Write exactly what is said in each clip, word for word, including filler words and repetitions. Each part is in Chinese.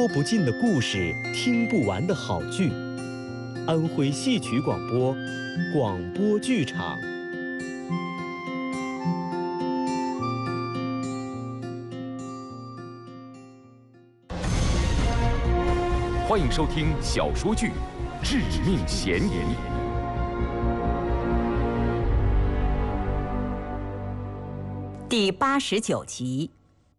说不尽的故事，听不完的好剧。安徽戏曲广播，广播剧场。 欢迎收听小说剧《致命嫌疑》 第八十九集。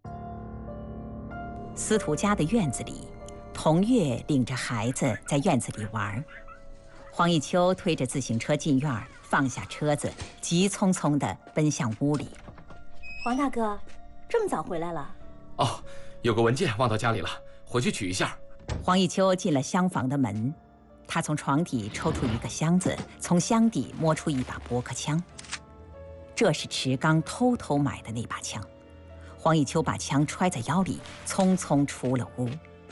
司徒家的院子里，童月领着孩子在院子里玩。黄一秋推着自行车进院，放下车子，急匆匆地奔向屋里。 黄大哥，这么早回来了？ 哦，有个文件忘到家里了，回去取一下。 黄一秋进了厢房的门，他从床底抽出一个箱子，从箱底摸出一把驳壳枪。这是池刚偷偷买的那把枪。黄一秋把枪揣在腰里，匆匆出了屋。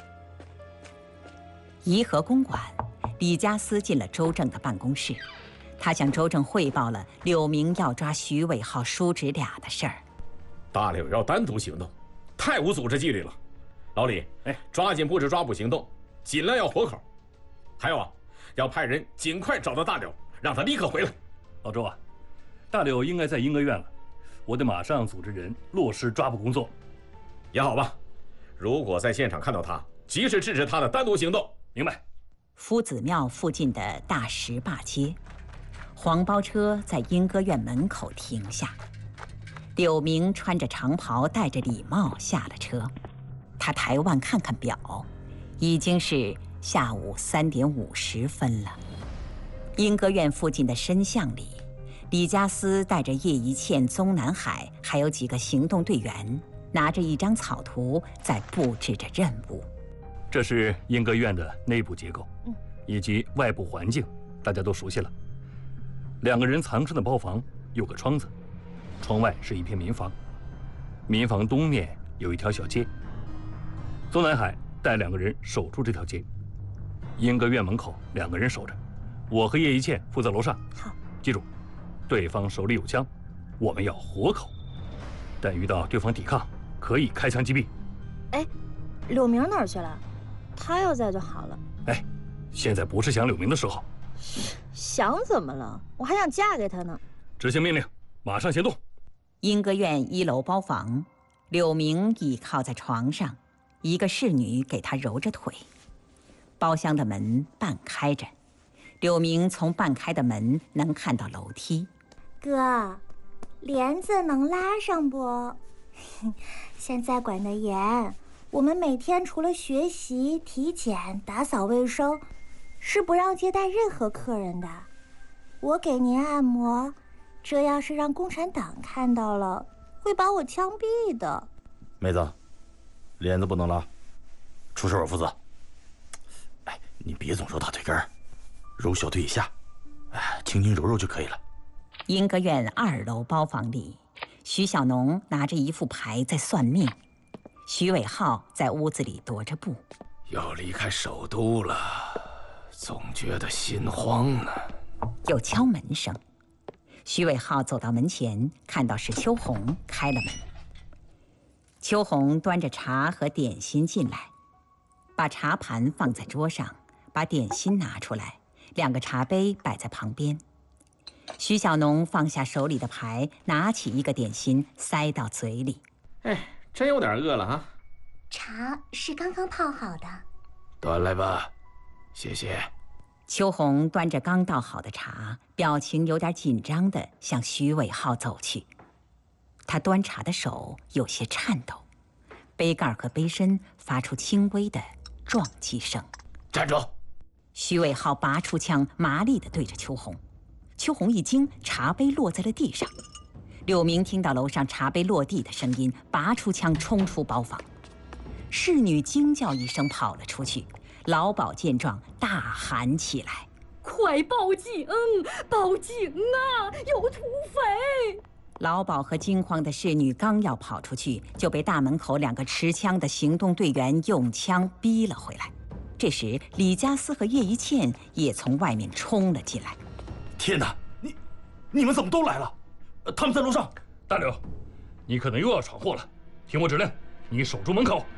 颐和公馆，李家私进了周正的办公室，他向周正汇报了柳明要抓徐伟浩叔侄俩的事儿。 大柳要单独行动，太无组织纪律了。老李，哎，抓紧布置抓捕行动，尽量要活口。还有啊，要派人尽快找到大柳，让他立刻回来。 老周啊，大柳应该在英歌院了，我得马上组织人落实抓捕工作。 也好吧，如果在现场看到他，及时制止他的单独行动。 明白。 夫子庙附近的大石坝街，黄包车在英歌院门口停下。柳明穿着长袍，戴着礼帽下了车。他抬腕看看表，已经是下午三点五十分了。英歌院附近的深巷里，李家私带着叶一茜、宗南海，还有几个行动队员，拿着一张草图在布置着任务。 这是英歌院的内部结构，嗯，以及外部环境，大家都熟悉了。两个人藏身的包房有个窗子，窗外是一片民房，民房东面有一条小街。宗南海带两个人守住这条街，英歌院门口两个人守着，我和叶一茜负责楼上。 好， 记住，对方手里有枪，我们要活口，但遇到对方抵抗，可以开枪击毙。 哎，柳明哪儿去了？他要在就好了。 哎，现在不是想柳明的时候。 想怎么了？我还想嫁给他呢。 执行命令，马上行动。 英歌院一楼包房，柳明倚靠在床上，一个侍女给他揉着腿。包厢的门半开着，柳明从半开的门能看到楼梯。 哥，帘子能拉上不？现在管得严，我们每天除了学习、体检、打扫卫生，是不让接待任何客人的。我给您按摩，这要是让共产党看到了，会把我枪毙的。 妹子，帘子不能拉，出事我负责。哎，你别总揉大腿根儿，揉小腿以下，哎，轻轻揉揉就可以了。 英歌院二楼包房里，徐小农拿着一副牌在算命，徐伟浩在屋子里踱着步。 要离开首都了，总觉得心慌呢。 有敲门声，徐伟浩走到门前，看到是秋红，开了门。秋红端着茶和点心进来，把茶盘放在桌上，把点心拿出来，两个茶杯摆在旁边。徐小农放下手里的牌，拿起一个点心塞到嘴里。 哎，真有点饿了啊。 茶是刚刚泡好的。 端来吧，谢谢。 秋红端着刚倒好的茶，表情有点紧张地向徐伟浩走去。他端茶的手有些颤抖，杯盖和杯身发出轻微的撞击声。 站住！ 徐伟浩拔出枪，麻利地对着秋红。秋红一惊，茶杯落在了地上。柳明听到楼上茶杯落地的声音，拔出枪冲出包房。侍女惊叫一声跑了出去。老鸨见状大喊起来：“ 快报警！报警啊！有土匪！” 老鸨和惊慌的侍女刚要跑出去，就被大门口两个持枪的行动队员用枪逼了回来。这时，李家私和叶一茜也从外面冲了进来。 天哪，你你们怎么都来了？他们在楼上。 大柳，你可能又要闯祸了，听我指令，你守住门口。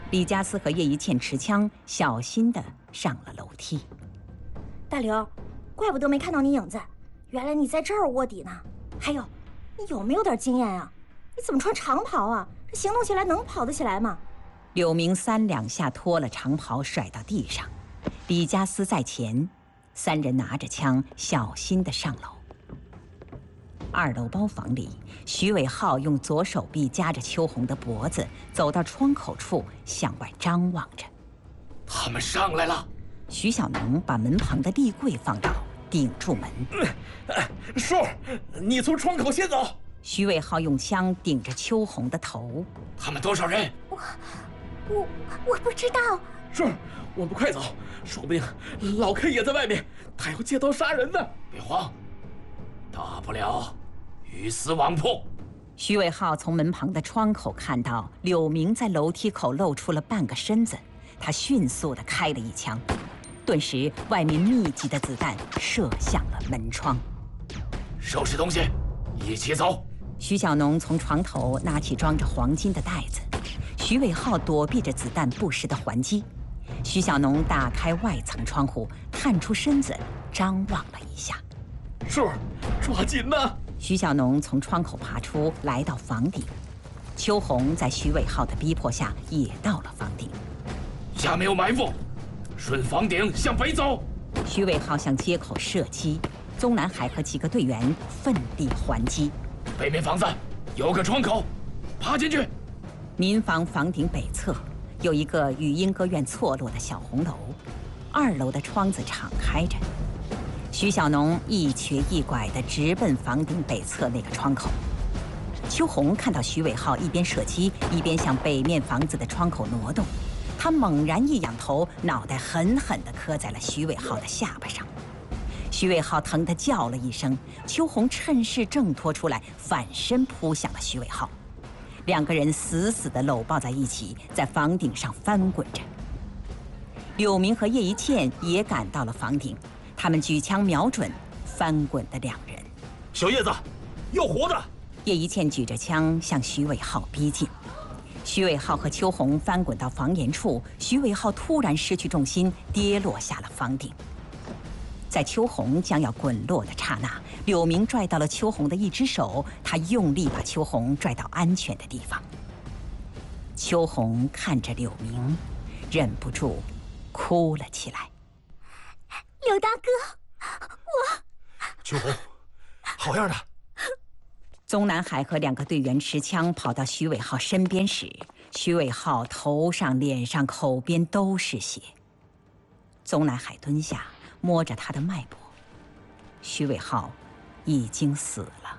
李家思和叶一茜持枪，小心地上了楼梯。 大刘，怪不得没看到你影子，原来你在这儿卧底呢。还有，你有没有点经验啊？你怎么穿长袍啊？这行动起来能跑得起来吗？ 柳明三两下脱了长袍，甩到地上。李家思在前，三人拿着枪，小心地上楼。二楼包房里，徐伟浩用左手臂夹着秋红的脖子，走到窗口处，向外张望着。 他们上来了。 徐小农把门旁的立柜放倒，顶住门。 叔，你从窗口先走。 徐伟浩用枪顶着秋红的头。 他们多少人？ 我，我，我不知道。 叔，我们快走，说不定老 K 也在外面，他要借刀杀人呢。 别慌，大不了鱼死网破。 徐伟浩从门旁的窗口看到柳明在楼梯口露出了半个身子，他迅速地开了一枪，顿时外面密集的子弹射向了门窗。 收拾东西，一起走。 徐小农从床头拿起装着黄金的袋子，徐伟浩躲避着子弹不时的还击。徐小农打开外层窗户，探出身子，张望了一下。 叔，抓紧呐！ 徐小农从窗口爬出，来到房顶。秋红在徐伟浩的逼迫下也到了房顶。 下面有埋伏，顺房顶向北走。 徐伟浩向街口射击，宗南海和几个队员奋力还击。 北面房子有个窗口，爬进去。 民房房顶北侧有一个与莺歌院错落的小红楼，二楼的窗子敞开着。徐小农一瘸一拐地直奔房顶北侧那个窗口。秋红看到徐伟浩一边射击，一边向北面房子的窗口挪动，他猛然一仰头，脑袋狠狠地磕在了徐伟浩的下巴上。徐伟浩疼得叫了一声，秋红趁势挣脱出来，反身扑向了徐伟浩。两个人死死地搂抱在一起，在房顶上翻滚着。柳明和叶一茜也赶到了房顶，他们举枪瞄准翻滚的两人。 小叶子，要活的！ 叶一茜举着枪向徐伟浩逼近。徐伟浩和秋红翻滚到房檐处，徐伟浩突然失去重心，跌落下了房顶。在秋红将要滚落的刹那，柳明拽到了秋红的一只手，他用力把秋红拽到安全的地方。秋红看着柳明，忍不住哭了起来。 柳大哥，我…… 秋红，好样的！ 宗南海和两个队员持枪跑到徐伟浩身边时，徐伟浩头上、脸上、口边都是血。宗南海蹲下，摸着他的脉搏，徐伟浩已经死了。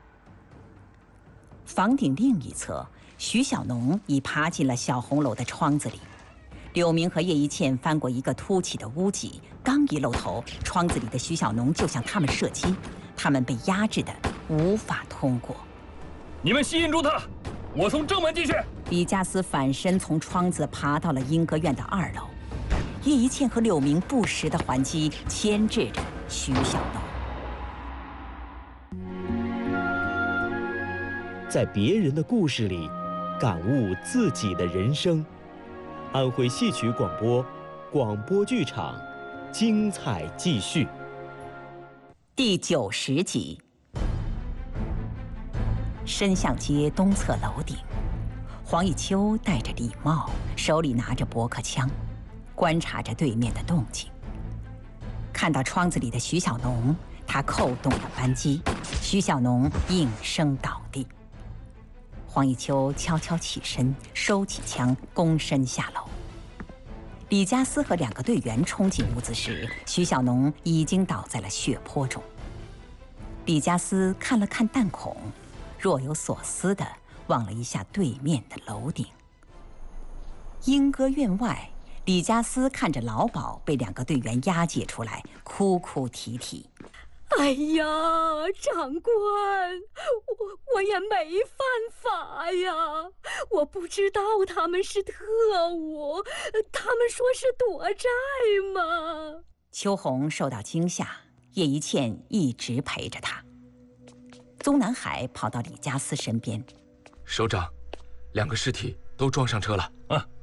房顶另一侧，徐小农已爬进了小红楼的窗子里。柳明和叶一茜翻过一个凸起的屋脊，刚一露头，窗子里的徐小农就向他们射击，他们被压制的无法通过。 你们吸引住他，我从正门进去。 李家思反身从窗子爬到了莺歌院的二楼。叶一茜和柳明不时的还击，牵制着徐小农。 在别人的故事里，感悟自己的人生。安徽戏曲广播，广播剧场，精彩继续。 第九十集。深巷街东侧楼顶，黄以秋戴着礼帽，手里拿着驳壳枪，观察着对面的动静。看到窗子里的徐小农，他扣动了扳机，徐小农应声倒地。黄以秋悄悄起身，收起枪，躬身下楼。李家思和两个队员冲进屋子时，徐小农已经倒在了血泊中。李家思看了看弹孔，若有所思地望了一下对面的楼顶。莺歌院外，李家思看着老鸨被两个队员押解出来，哭哭啼啼。 哎呀，长官，我我也没犯法呀，我不知道他们是特务，他们说是躲债嘛。 秋红受到惊吓，叶一茜一直陪着他。宗南海跑到李家思身边， 首长，两个尸体都装上车了。 啊，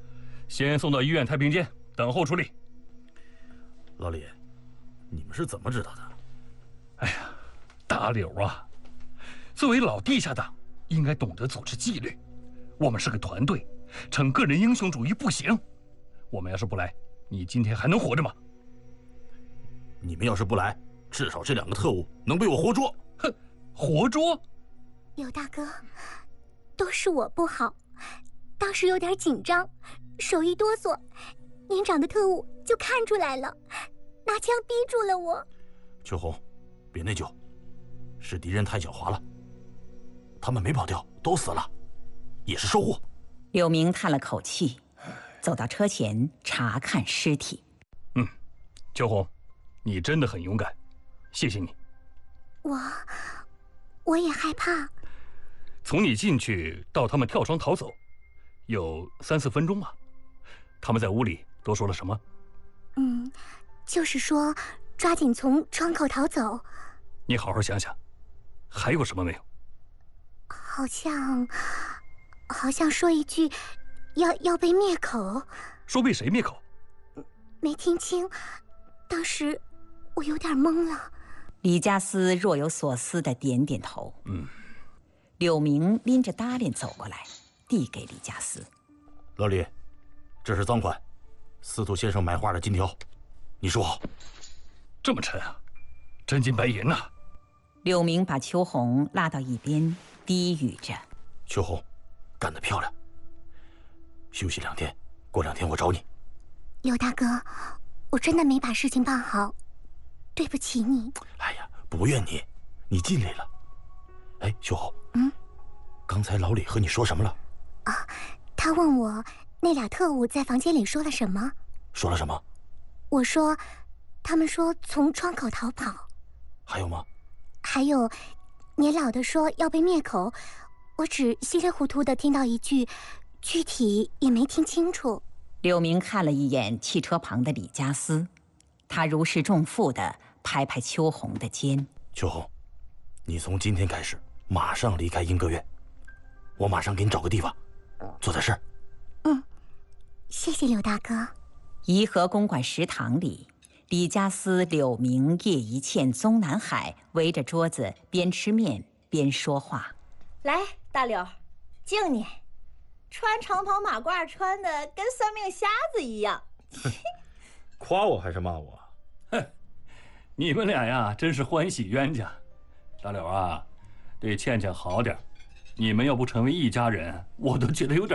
先送到医院太平间等候处理。 老李，你们是怎么知道的？ 哎呀，大柳啊，作为老地下党，应该懂得组织纪律。我们是个团队，逞个人英雄主义不行。我们要是不来，你今天还能活着吗？ 你们要是不来，至少这两个特务能被我活捉。 哼，活捉？ 柳大哥，都是我不好，当时有点紧张，手一哆嗦，年长的特务就看出来了，拿枪逼住了我。 秋红，别内疚，是敌人太狡猾了，他们没跑掉，都死了，也是收获。 柳明叹了口气，走到车前查看尸体。 嗯，秋红，你真的很勇敢，谢谢你。 我，我也害怕。 从你进去到他们跳窗逃走，有三四分钟吧。他们在屋里都说了什么？ 嗯，就是说抓紧从窗口逃走。 你好好想想，还有什么没有？ 好像，好像说一句，要要被灭口。 说被谁灭口？ 没听清，当时我有点懵了。 李家思若有所思地点点头。 嗯。 柳明拎着搭链走过来，递给李家思。 老李，这是赃款，司徒先生买画的金条，你收好。 这么沉啊，真金白银呐！ 柳明把秋红拉到一边，低语着：“ 秋红，干得漂亮。休息两天，过两天我找你。” 柳大哥，我真的没把事情办好，对不起你。 哎呀，不怨你，你尽力了。哎，秋红， 嗯， 刚才老李和你说什么了？ 啊，他问我那俩特务在房间里说了什么。 说了什么？ 我说，他们说从窗口逃跑。 还有吗？ 还有，年老的说要被灭口，我只稀里糊涂的听到一句，具体也没听清楚。 柳明看了一眼汽车旁的李家思，他如释重负的拍拍秋红的肩。 秋红，你从今天开始马上离开英歌院，我马上给你找个地方做点事。 嗯，谢谢柳大哥。 颐和公馆食堂里，李家思、柳明、叶一茜、宗南海围着桌子边吃面边说话。 来，大柳，敬你。穿长袍马褂穿的跟算命瞎子一样。 夸我还是骂我？ 哼，你们俩呀，真是欢喜冤家。大柳啊，对倩倩好点，你们要不成为一家人，我都觉得有点